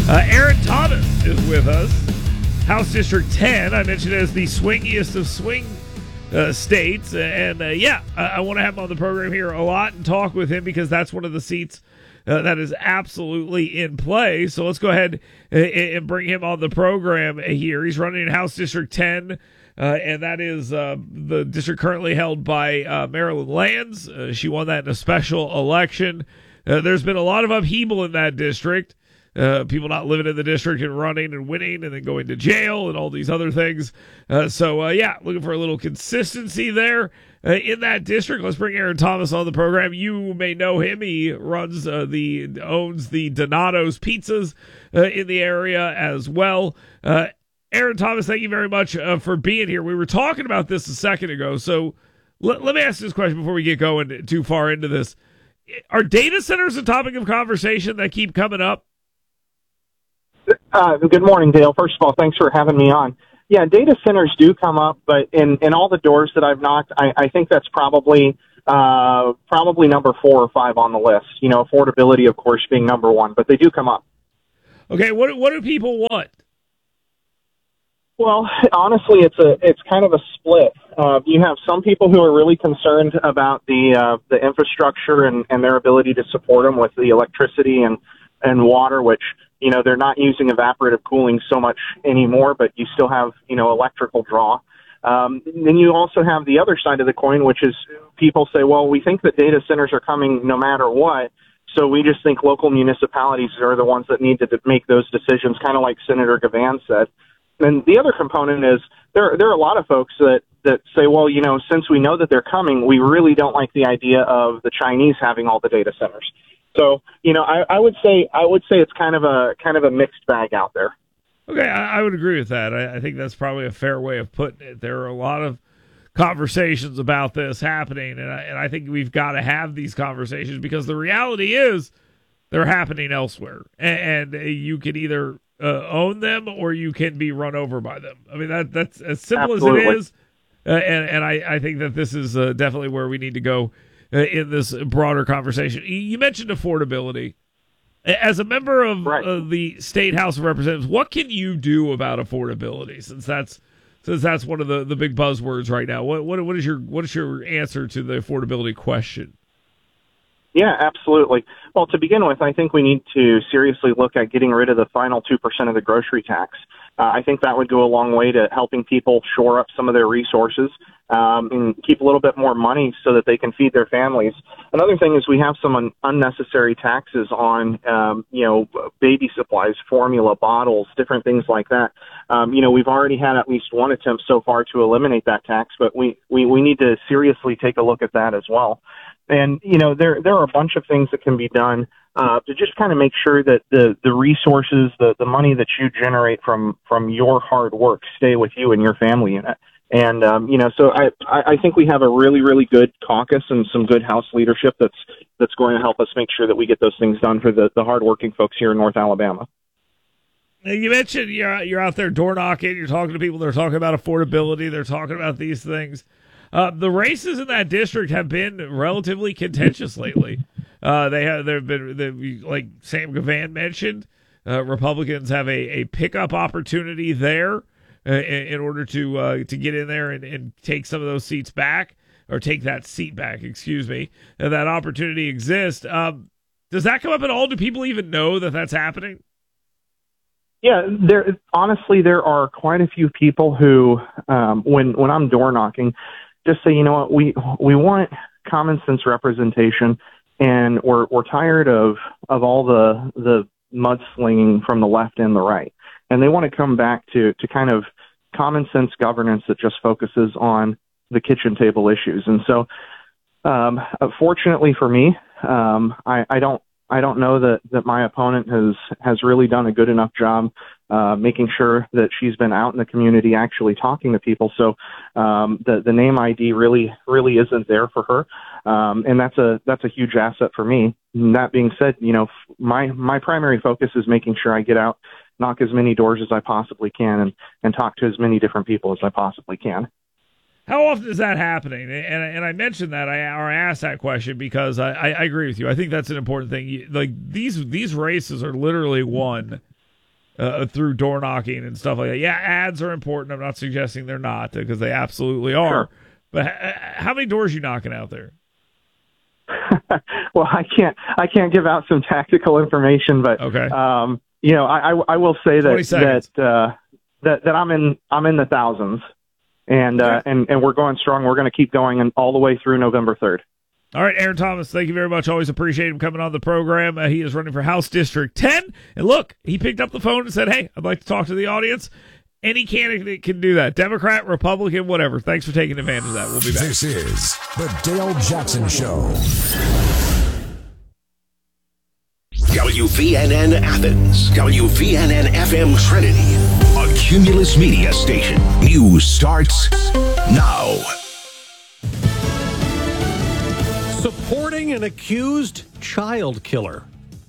Aaron Thomas is with us. House District 10, I mentioned as the swingiest of swing states. And I want to have him on the program here a lot and talk with him because that's one of the seats that is absolutely in play. So let's go ahead and bring him on the program here. He's running in House District 10, and that is the district currently held by Marilyn Lands. She won that in a special election. There's been a lot of upheaval in that district. People not living in the district and running and winning and then going to jail and all these other things. Looking for a little consistency there in that district. Let's bring Aaron Thomas on the program. You may know him. He owns the Donato's Pizzas in the area as well. Aaron Thomas, thank you very much for being here. We were talking about this a second ago, so let me ask this question before we get going too far into this. Are data centers a topic of conversation that keep coming up? Good morning, Dale. First of all, thanks for having me on. Yeah, data centers do come up, but in all the doors that I've knocked, I think that's probably number 4 or 5 on the list. You know, affordability, of course, being number 1, but they do come up. Okay, what do people want? Well, honestly, it's kind of a split. You have some people who are really concerned about the infrastructure and their ability to support them with the electricity and water, which, you know, they're not using evaporative cooling so much anymore, but you still have, you know, electrical draw. Then you also have the other side of the coin, which is people say, well, we think that data centers are coming no matter what, so we just think local municipalities are the ones that need to make those decisions, kind of like Senator Gavan said. And the other component is there are a lot of folks that say, well, you know, since we know that they're coming, we really don't like the idea of the Chinese having all the data centers. So, you know, I would say it's kind of a mixed bag out there. Okay, I would agree with that. I think that's probably a fair way of putting it. There are a lot of conversations about this happening, and I think we've got to have these conversations because the reality is they're happening elsewhere, and you can either own them or you can be run over by them. I mean, that's as simple Absolutely. as it is, and I think that this is definitely where we need to go in this broader conversation. You mentioned affordability. As a member of the State House of Representatives, what can you do about affordability? Since that's one of the big buzzwords right now. What is your answer to the affordability question? Yeah, absolutely. Well, to begin with, I think we need to seriously look at getting rid of the final 2% of the grocery tax. I think that would go a long way to helping people shore up some of their resources and keep a little bit more money so that they can feed their families. Another thing is we have some unnecessary taxes on, baby supplies, formula, bottles, different things like that. We've already had at least one attempt so far to eliminate that tax, but we need to seriously take a look at that as well. And, you know, there are a bunch of things that can be done to just kind of make sure that the resources, the money that you generate from your hard work stay with you and your family unit. And, so I think we have a really, really good caucus and some good House leadership that's going to help us make sure that we get those things done for the hardworking folks here in North Alabama. Now, you mentioned you're out there door knocking, you're talking to people, they're talking about affordability, they're talking about these things. The races in that district have been relatively contentious lately. They've been, like Sam Gavan mentioned, Republicans have a pickup opportunity there in order to get in there and take some of those seats back, or take that seat back, excuse me. And that opportunity exists. Does that come up at all? Do people even know that that's happening? Yeah, honestly, there are quite a few people who, when I'm door knocking, just say, you know what, we want common sense representation, and we're tired of all the mudslinging from the left and the right, and they want to come back to kind of common sense governance that just focuses on the kitchen table issues. And so, fortunately for me, I don't know that my opponent has really done a good enough job making sure that she's been out in the community actually talking to people. So the name ID really isn't there for her, and that's a huge asset for me. And that being said, you know, my primary focus is making sure I get out, knock as many doors as I possibly can, and talk to as many different people as I possibly can. How often is that happening? And I mentioned that, I asked that question because I agree with you. I think that's an important thing. Like these races are literally won through door knocking and stuff like that. Yeah, ads are important. I'm not suggesting they're not, because they absolutely are. Sure. But how many doors are you knocking out there? Well, I can't give out some tactical information, but okay. I will say that I'm in the thousands, and we're going strong. We're going to keep going all the way through November 3rd. All right, Aaron Thomas, thank you very much. Always appreciate him coming on the program. He is running for House District 10. And look, he picked up the phone and said, hey, I'd like to talk to the audience. Any candidate can do that. Democrat, Republican, whatever. Thanks for taking advantage of that. We'll be back. This is the Dale Jackson Show. WVNN Athens, WVNN FM Trinity, a Cumulus Media station. News starts now. Supporting an accused child killer.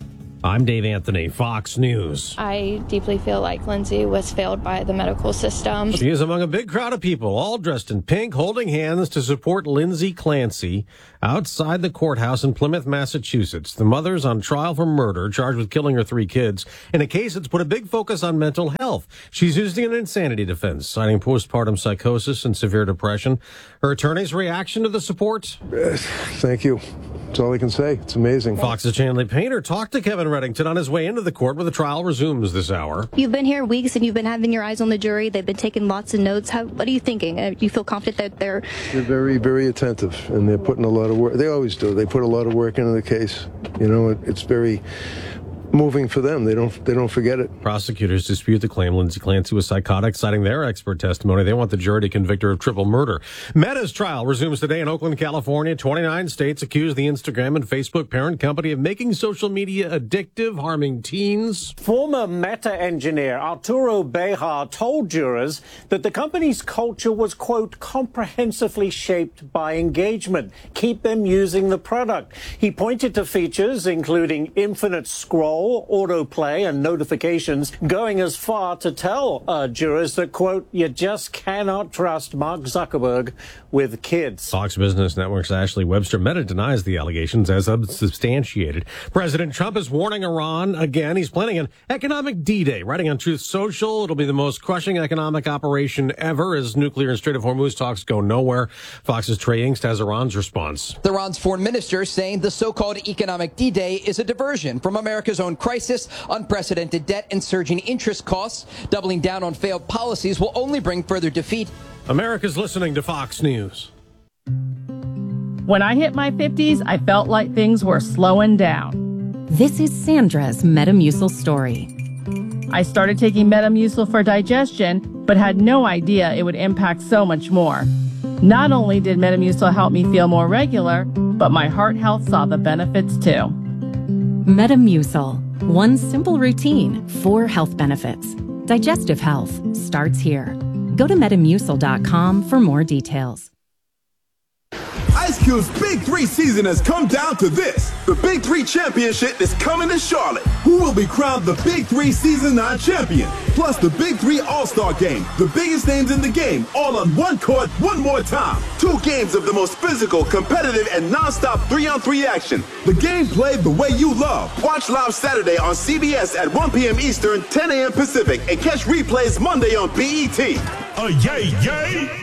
I'm Dave Anthony, Fox News. I deeply feel like Lindsay was failed by the medical system. She is among a big crowd of people, all dressed in pink, holding hands to support Lindsay Clancy outside the courthouse in Plymouth, Massachusetts. The mother's on trial for murder, charged with killing her 3 kids, in a case that's put a big focus on mental health. She's using an insanity defense, citing postpartum psychosis and severe depression. Her attorney's reaction to the support? Thank you. That's all I can say. It's amazing. Fox's Chandler Painter talked to Kevin Reddington on his way into the court where the trial resumes this hour. You've been here weeks and you've been having your eyes on the jury. They've been taking lots of notes. What are you thinking? Do you feel confident that they're very, very attentive, and they're putting a lot of work. They always do. They put a lot of work into the case. You know, it's very moving for them. They don't forget it. Prosecutors dispute the claim Lindsay Clancy was psychotic, citing their expert testimony. They want the jury to convict her of triple murder. Meta's trial resumes today in Oakland, California. 29 states accuse the Instagram and Facebook parent company of making social media addictive, harming teens. Former Meta engineer Arturo Bejar told jurors that the company's culture was, quote, comprehensively shaped by engagement. Keep them using the product. He pointed to features including infinite scroll, autoplay, and notifications, going as far to tell jurors that, quote, you just cannot trust Mark Zuckerberg with kids. Fox Business Network's Ashley Webster. Meta denies the allegations as unsubstantiated. President Trump is warning Iran again. He's planning an economic D-Day. Writing on Truth Social, it'll be the most crushing economic operation ever as nuclear and Strait of Hormuz talks go nowhere. Fox's Trey Ingst has Iran's response. Iran's foreign minister saying the so-called economic D-Day is a diversion from America's own crisis, unprecedented debt, and surging interest costs. Doubling down on failed policies will only bring further defeat. America's listening to Fox News. When I hit my 50s, I felt like things were slowing down. This is Sandra's Metamucil story. I started taking Metamucil for digestion, but had no idea it would impact so much more. Not only did Metamucil help me feel more regular, but my heart health saw the benefits too. Metamucil. One simple routine, 4 health benefits. Digestive health starts here. Go to Metamucil.com for more details. Ice Cube's Big 3 season has come down to this. The Big 3 Championship is coming to Charlotte. Who will be crowned the Big 3 Season 9 champion? Plus the Big 3 All-Star Game. The biggest names in the game, all on one court, one more time. 2 games of the most physical, competitive, and non-stop 3-on-3 action. The game played the way you love. Watch live Saturday on CBS at 1 p.m. Eastern, 10 a.m. Pacific, and catch replays Monday on BET. Yay, yay!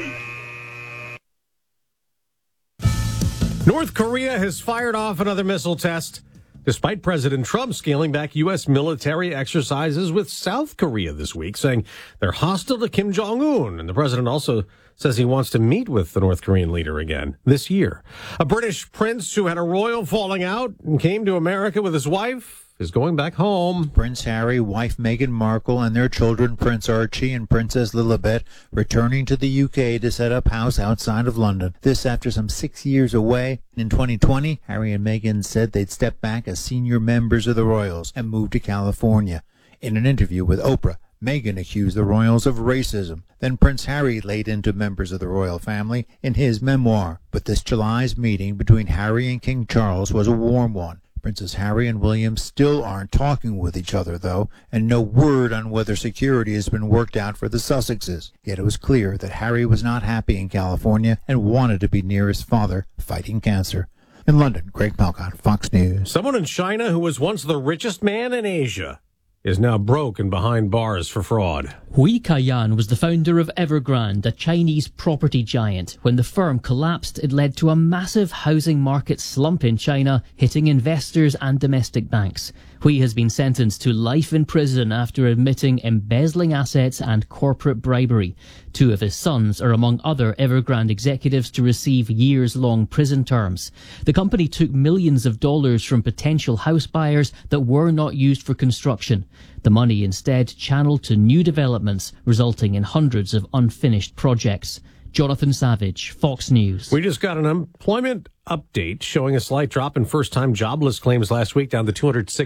North Korea has fired off another missile test, despite President Trump scaling back U.S. military exercises with South Korea this week, saying they're hostile to Kim Jong-un. And the president also says he wants to meet with the North Korean leader again this year. A British prince who had a royal falling out and came to America with his wife is going back home. Prince Harry, wife Meghan Markle, and their children, Prince Archie and Princess Lilibet, returning to the UK to set up house outside of London. This after some 6 years away. In 2020, Harry and Meghan said they'd step back as senior members of the royals and move to California. In an interview with Oprah, Meghan accused the royals of racism. Then Prince Harry laid into members of the royal family in his memoir. But this July's meeting between Harry and King Charles was a warm one. Princes Harry and William still aren't talking with each other, though, and no word on whether security has been worked out for the Sussexes. Yet it was clear that Harry was not happy in California and wanted to be near his father fighting cancer. In London, Greg Malcott, Fox News. Someone in China who was once the richest man in Asia is now broke and behind bars for fraud. Hui Kaiyan was the founder of Evergrande, a Chinese property giant. When the firm collapsed, it led to a massive housing market slump in China, hitting investors and domestic banks. Hui has been sentenced to life in prison after admitting embezzling assets and corporate bribery. Two of his sons are among other Evergrande executives to receive years-long prison terms. The company took millions of dollars from potential house buyers that were not used for construction. The money instead channeled to new developments, resulting in hundreds of unfinished projects. Jonathan Savage, Fox News. We just got an employment update showing a slight drop in first-time jobless claims last week, down to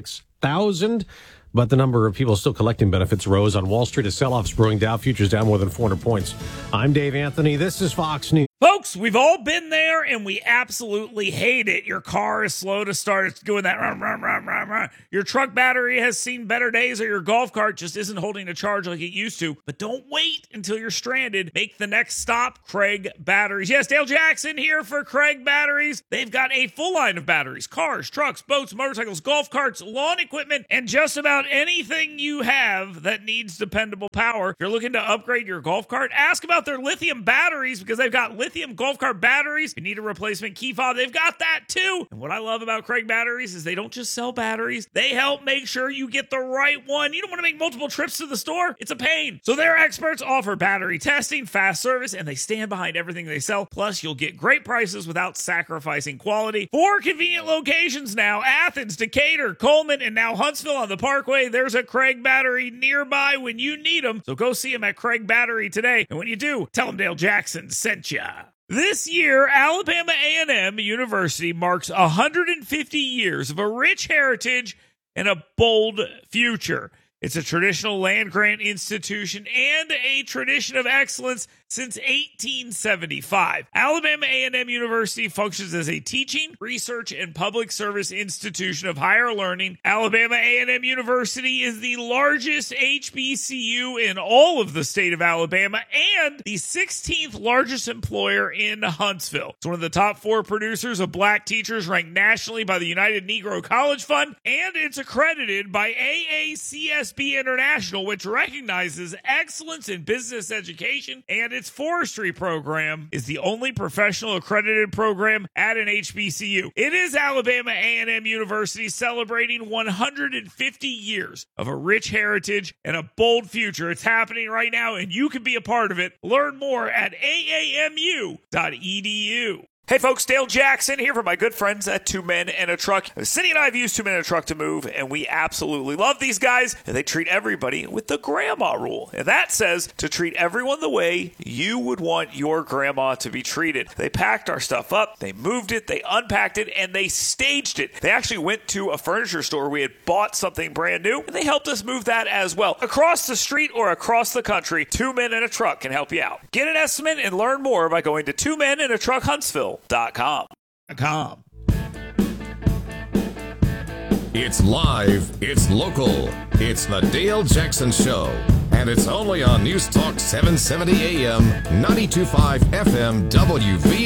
206,000. But the number of people still collecting benefits rose on Wall Street as sell-offs brewing. Dow futures down more than 400 points. I'm Dave Anthony. This is Fox News. Folks, we've all been there, and we absolutely hate it. Your car is slow to start. It's doing that run, run, run, run, run. Your truck battery has seen better days, or your golf cart just isn't holding a charge like it used to. But don't wait until you're stranded. Make the next stop Craig Batteries. Yes, Dale Jackson here for Craig Batteries. They've got a full line of batteries. Cars, trucks, boats, motorcycles, golf carts, lawn equipment, and just about anything you have that needs dependable power. If you're looking to upgrade your golf cart, ask about their lithium batteries, because they've got lithium golf cart batteries. If you need a replacement key fob, they've got that too. And what I love about Craig Batteries is they don't just sell batteries. They help make sure you get the right one. You don't want to make multiple trips to the store. It's a pain. So their experts offer battery testing, fast service, and they stand behind everything they sell. Plus, you'll get great prices without sacrificing quality. 4 convenient locations now: Athens, Decatur, Coleman, and now Huntsville on the Parkway. There's a Craig Battery nearby when you need them. So go see them at Craig Battery today. And when you do, tell them Dale Jackson sent ya. This year, Alabama A&M University marks 150 years of a rich heritage and a bold future. It's a traditional land-grant institution and a tradition of excellence since 1875. Alabama A&M University functions as a teaching, research, and public service institution of higher learning. Alabama A&M University is the largest HBCU in all of the state of Alabama and the 16th largest employer in Huntsville. It's one of the top 4 producers of black teachers, ranked nationally by the United Negro College Fund, and it's accredited by AACSB International, which recognizes excellence in business education, and its forestry program is the only professional accredited program at an HBCU. It is Alabama A&M University celebrating 150 years of a rich heritage and a bold future. It's happening right now, and you can be a part of it. Learn more at aamu.edu. Hey folks, Dale Jackson here for my good friends at Two Men and a Truck. Cindy and I have used Two Men and a Truck to move, and we absolutely love these guys, and they treat everybody with the grandma rule. And that says to treat everyone the way you would want your grandma to be treated. They packed our stuff up, they moved it, they unpacked it, and they staged it. They actually went to a furniture store. We had bought something brand new, and they helped us move that as well. Across the street or across the country, Two Men and a Truck can help you out. Get an estimate and learn more by going to twomenandatruckhuntsville.com. It's live, it's local, it's the Dale Jackson Show, and it's only on News Talk 770 AM, 92.5 FM, WV.